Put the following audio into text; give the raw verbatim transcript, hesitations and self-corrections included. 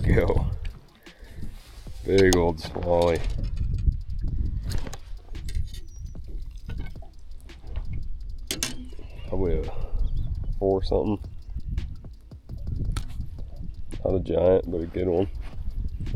go. Big old swally. Probably a four something. Not a giant, but a good one.